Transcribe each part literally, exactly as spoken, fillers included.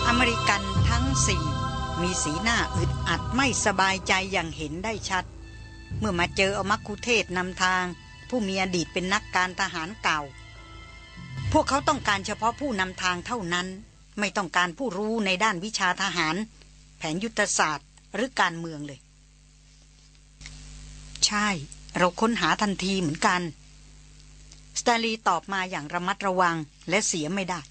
อเมริกันทั้งสี่มีสีหน้าอึดอัดไม่สบายใจอย่างเห็นได้ชัดเมื่อมาเจออมัคคุเทศนำทางผู้มีอดีตเป็นนักการทหารเก่าพวกเขาต้องการเฉพาะผู้นำทางเท่านั้นไม่ต้องการผู้รู้ในด้านวิชาทหารแผนยุทธศาสตร์หรือการเมืองเลยใช่เราค้นหาทันทีเหมือนกันสแตนลีย์ตอบมาอย่างระมัดระวังและเสียไม่ได้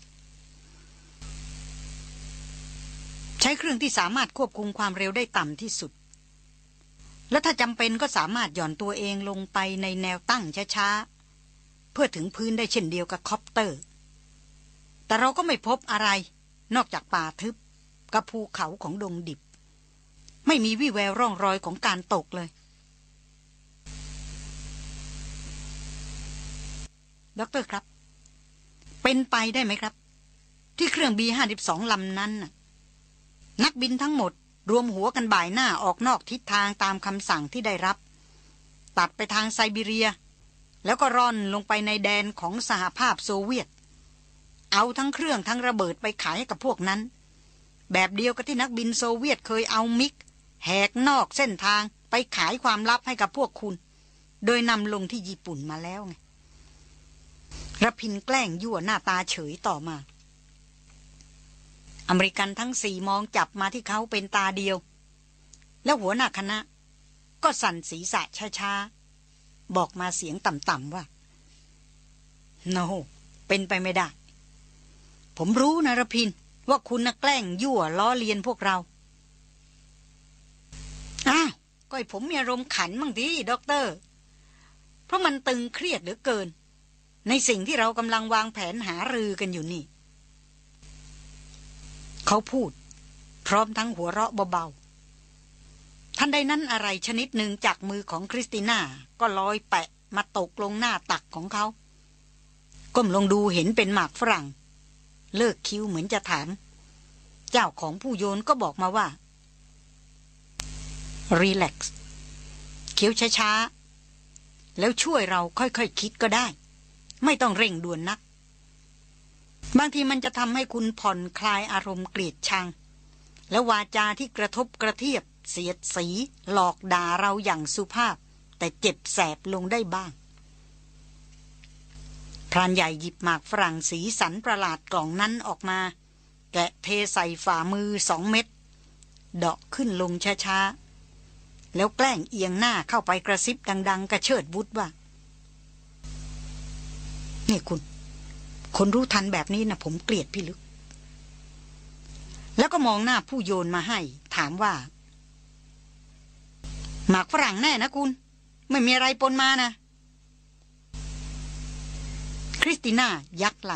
ใช้เครื่องที่สามารถควบคุมความเร็วได้ต่ำที่สุดและถ้าจำเป็นก็สามารถหย่อนตัวเองลงไปในแนวตั้งช้าๆเพื่อถึงพื้นได้เช่นเดียวกับคอปเตอร์แต่เราก็ไม่พบอะไรนอกจากป่าทึบกับภูเขาของดงดิบไม่มีวี่แววร่องรอยของการตกเลยด็อกเตอร์ครับเป็นไปได้ไหมครับที่เครื่อง บี ห้าสิบสอง ลำนั้นน่ะนักบินทั้งหมดรวมหัวกันบ่ายหน้าออกนอกทิศทางตามคำสั่งที่ได้รับตัดไปทางไซบีเรียแล้วก็ร่อนลงไปในแดนของสหภาพโซเวียตเอาทั้งเครื่องทั้งระเบิดไปขายให้กับพวกนั้นแบบเดียวกับที่นักบินโซเวียตเคยเอามิกแหกนอกเส้นทางไปขายความลับให้กับพวกคุณโดยนำลงที่ญี่ปุ่นมาแล้วไงรพินแกล้งยั่วหน้าตาเฉยต่อมาอเมริกันทั้งสี่มองจับมาที่เขาเป็นตาเดียวแล้วหัวหน้าคณะก็สั่นศีรษะช้าๆบอกมาเสียงต่ำๆว่า no เป็นไปไม่ได้ผมรู้นะรพินว่าคุณน่ะแกล้งยั่วล้อเลียนพวกเราอ้าวก็ให้ผมมีอารมณ์ขันบ้างดิด็อกเตอร์เพราะมันตึงเครียดเหลือเกินในสิ่งที่เรากำลังวางแผนหารือกันอยู่นี่เขาพูดพร้อมทั้งหัวเราะเบาๆทันใดนั้นอะไรชนิดหนึ่งจากมือของคริสติน่าก็ลอยแปะมาตกลงหน้าตักของเขาก้มลงดูเห็นเป็นหมากฝรั่งเลิกคิ้วเหมือนจะถามเจ้าของผู้โยนก็บอกมาว่า relax เคี้ยวช้าๆแล้วช่วยเราค่อยๆ ค, คิดก็ได้ไม่ต้องเร่งด่วนนักบางทีมันจะทำให้คุณผ่อนคลายอารมณ์เกลียดชังและวาจาที่กระทบกระเทียบเสียดสีหลอกด่าเราอย่างสุภาพแต่เจ็บแสบลงได้บ้างพรานใหญ่หยิบหมากฝรั่งสีสันประหลาดกล่องนั้นออกมาแกะเทใส่ฝ่ามือสองเม็ดเดาะขึ้นลงช้าๆแล้วแกล้งเอียงหน้าเข้าไปกระซิบดังๆกระเชิดวุฒว่านี่คุณคนรู้ทันแบบนี้นะผมเกลียดพี่ลึกแล้วก็มองหน้าผู้โยนมาให้ถามว่าหมากฝรั่งแน่นะคุณไม่มีอะไรปนมานะคริสติน่ายักไหล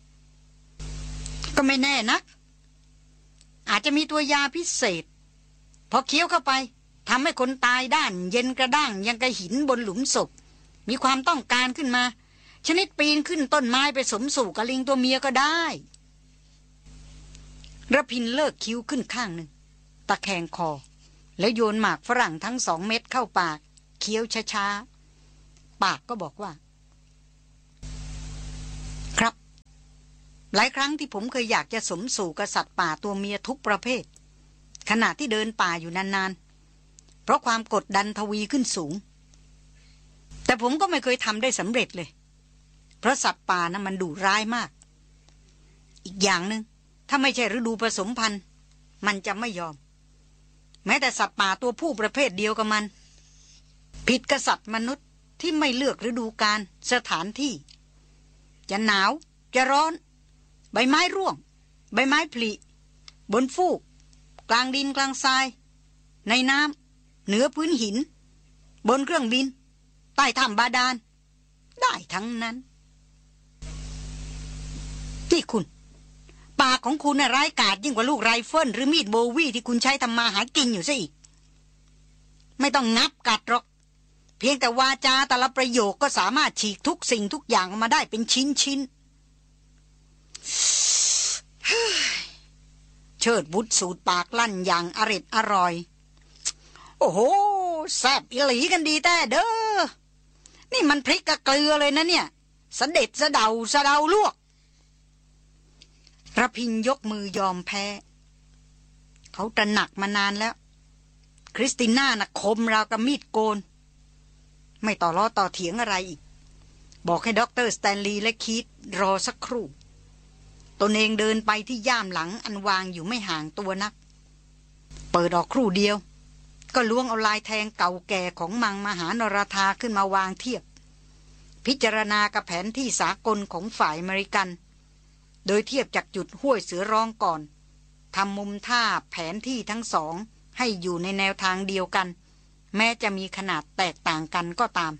ก็ไม่แน่นักอาจจะมีตัวยาพิเศษพอเคี้ยวเข้าไปทำให้คนตายด้านเย็นกระด้างยังกระหินบนหลุมศพมีความต้องการขึ้นมาชนิดปีนขึ้นต้นไม้ไปสมสู่กับลิงตัวเมียก็ได้ระพินเลิกคิ้วขึ้นข้างหนึ่งตะแคงคอแล้วโยนหมากฝรั่งทั้งสองเม็ดเข้าปากเคี้ยวช้าๆปากก็บอกว่าครับหลายครั้งที่ผมเคยอยากจะสมสู่กับสัตว์ป่าตัวเมียทุกประเภทขณะที่เดินป่าอยู่นานๆเพราะความกดดันทวีขึ้นสูงแต่ผมก็ไม่เคยทำได้สำเร็จเลยเพราะสัตว์ป่านะมันดุร้ายมากอีกอย่างหนึ่งถ้าไม่ใช่ฤดูผสมพันธุ์มันจะไม่ยอมแม้แต่สัตว์ป่าตัวผู้ประเภทเดียวกับมันผิดกับสัตว์มนุษย์ที่ไม่เลือกฤดูกาลสถานที่จะหนาวจะร้อนใบไม้ร่วงใบไม้ผลิบนฟูกกลางดินกลางทรายในน้ำเหนือพื้นหินบนเครื่องบินใต้ถ้ำบาดาลได้ทั้งนั้นที่คุณปากของคุณน่ะร้ายกาจยิ่งกว่าลูกไรเฟิลหรือมีดโบวี่ที่คุณใช้ทำมาหากินอยู่ซะอีกไม่ต้องงับกัดหรอกเพียงแต่วาจาแต่ละประโยคก็สามารถฉีกทุกสิ่งทุกอย่างออกมาได้เป็นชิ้นๆเชิดบุตรสูดปากลั่นอย่างอร็ดอร่อยโอ้โหแซ่บอีหลีกันดีแต่เด้อนี่มันพริกกับเกลือเลยนะเนี่ยสะเด็ดสะเดาสะเดาลวกระพินยกมือยอมแพ้เขาตระหนักมานานแล้วคริสติน่าน่ะคมราวกับมีดโกนไม่ต่อล้อต่อเถียงอะไรอีกบอกให้ด็อกเตอร์สแตนลีย์และคีธรอสักครู่ตนเองเดินไปที่ย่ามหลังอันวางอยู่ไม่ห่างตัวนักเปิดออกครู่เดียวก็ล้วงเอาลายแทงเก่าแก่ของมังมหานรธาขึ้นมาวางเทียบพิจารณากับแผนที่สากลของฝ่ายอเมริกันโดยเทียบจากจุดห้วยเสือร้องก่อนทำมุมท่าแผนที่ทั้งสองให้อยู่ในแนวทางเดียวกันแม้จะมีขนาดแตกต่างกันก็ตาม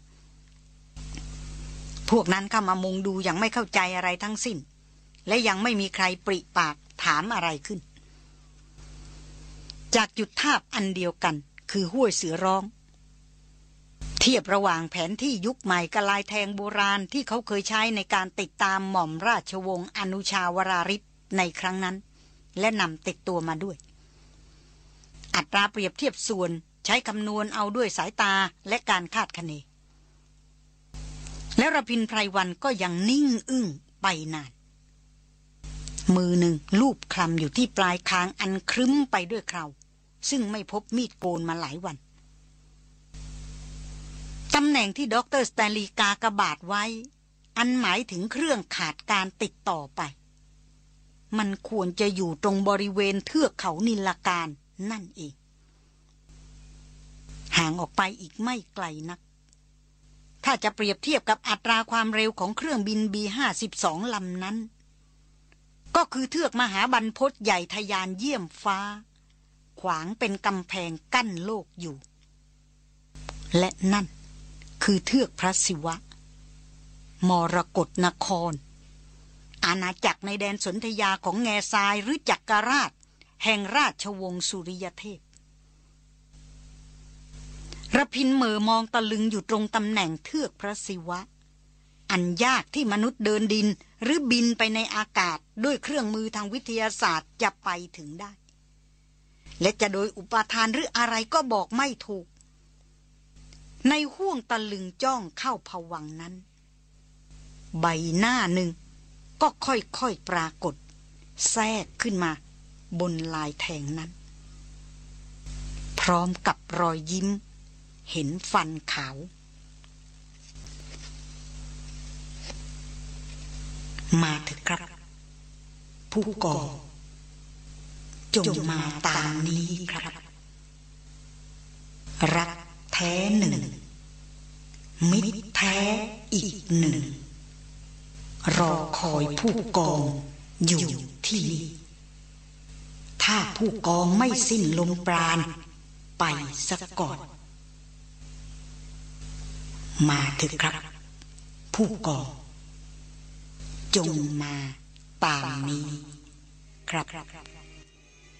พวกนั้นเข้ามามุงดูอย่างไม่เข้าใจอะไรทั้งสิ้นและยังไม่มีใครปริปากถามอะไรขึ้นจากจุดทาบอันเดียวกันคือห้วยเสือร้องเทียบระหว่างแผนที่ยุคใหม่กับลายแทงโบราณที่เขาเคยใช้ในการติดตามหม่อมราชวงศ์อนุชาวราริศในครั้งนั้นและนำติดตัวมาด้วยอัตราเปรียบเทียบส่วนใช้คำนวณเอาด้วยสายตาและการคาดคะเนแล้วระพินไพรวันก็ยังนิ่งอึ้งไปนานมือหนึ่งลูบคลำอยู่ที่ปลายคางอันครึ้มไปด้วยเคราซึ่งไม่พบมีดโกนมาหลายวันตำแหน่งที่ด็อกเตอร์สแตนลีย์กากบาทไว้อันหมายถึงเครื่องขาดการติดต่อไปมันควรจะอยู่ตรงบริเวณเทือกเขานิลการนั่นเองห่างออกไปอีกไม่ไกลนักถ้าจะเปรียบเทียบกับอัตราความเร็วของเครื่องบิน บี ห้าสิบสอง ลำนั้นก็คือเทือกมหาบรรพตใหญ่ทะยานเยี่ยมฟ้าขวางเป็นกำแพงกั้นโลกอยู่และนั่นคือเทือกพระศิวะมรกตนครอาณาจักรในแดนสนธยาของแง่ทรายหรือจักรราชแห่งราชวงศ์สุริยเทพระพินเหม่อมองตะลึงอยู่ตรงตำแหน่งเทือกพระศิวะอันยากที่มนุษย์เดินดินหรือบินไปในอากาศด้วยเครื่องมือทางวิทยาศาสตร์จะไปถึงได้และจะโดยอุปทานหรืออะไรก็บอกไม่ถูกในห้วงตะลึงจ้องเข้าภวังค์นั้นใบหน้าหนึ่งก็ค่อยๆปรากฏแทรกขึ้นมาบนลายแทงนั้นพร้อมกับรอยยิ้มเห็นฟันขาวมาเถอะครับผู้กองจงมาตามนี้ครับรักแท้หนึ่งมิตรแท้อีกหนึ่งรอคอยผู้กองอยู่ที่นี่ถ้าผู้กองไม่สิ้นลมปราณไปซะก่อนมาเถอะครับผู้กองจงมาตามนี้ครับ